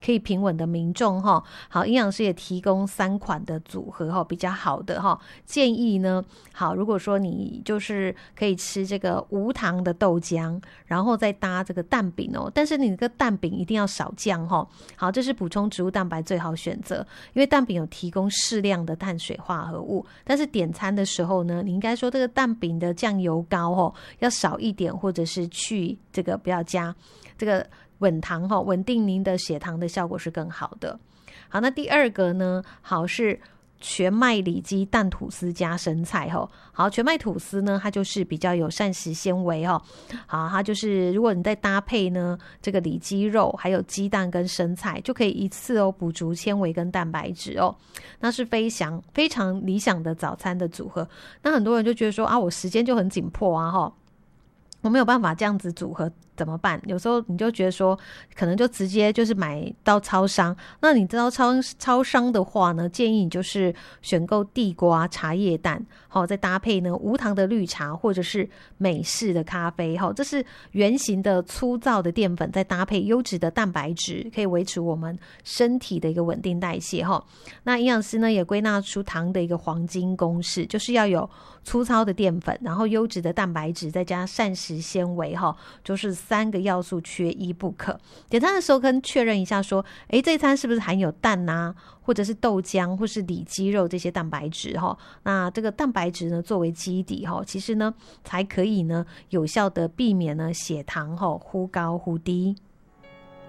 可以平稳的民众哈。好，营养师也提供3款的组合哈，比较好的哈。建议呢，好，如果说你就是可以吃这个无糖的豆浆，然后再搭这个蛋饼哦，但是你那个蛋饼一定要少酱哈。好，这是补充植物蛋白最好选择，因为蛋饼有提供适量的碳水化合物，但是点餐的时候呢，你应该说这个蛋饼的酱油膏哦要少一点，或者是去这个不要加这个稳糖哈，稳定您的血糖的效果是更好的。好，那第2个呢，好是全麦里脊蛋吐司加生菜哈。好，全麦吐司呢，它就是比较有膳食纤维哈。好，它就是如果你再搭配呢这个里脊肉，还有鸡蛋跟生菜，就可以一次哦补足纤维跟蛋白质哦。那是非常理想的早餐的组合。那很多人就觉得说啊，我时间就很紧迫啊哈，我没有办法这样子组合怎么办？有时候你就觉得说可能就直接就是买到超商，那你知道超商的话呢，建议你就是选购地瓜茶叶蛋，好，再搭配呢无糖的绿茶或者是美式的咖啡，好，这是圆形的粗糙的淀粉，再搭配优质的蛋白质，可以维持我们身体的一个稳定代谢哈。那营养师呢也归纳出糖的一个黄金公式，就是要有粗糙的淀粉，然后优质的蛋白质，再加膳食纤维哈，就是3个要素缺一不可。点餐的时候跟确认一下说，这餐是不是含有蛋啊，或者是豆浆，或是里脊肉这些蛋白质哈。那这个蛋白质呢作为基底哈，其实呢才可以呢有效的避免呢血糖哈忽高忽低。